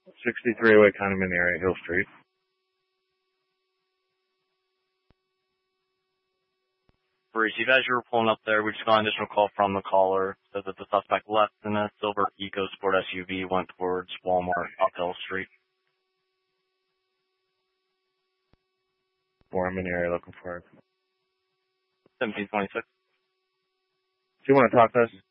63 Way Condominium area, Hill Street. Receive, as you were pulling up there, we just got an additional call from the caller. Says that the suspect left in a silver EcoSport SUV, went towards Walmart up Hill Street. I'm in the area looking for it. 1726. Do you want to talk to us?